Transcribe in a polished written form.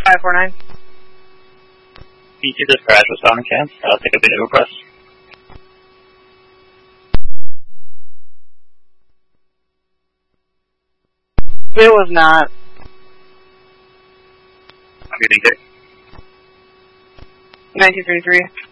549. BT, this crash was found in camp. I'll take a video request. It was not. I'm getting hit. 1933.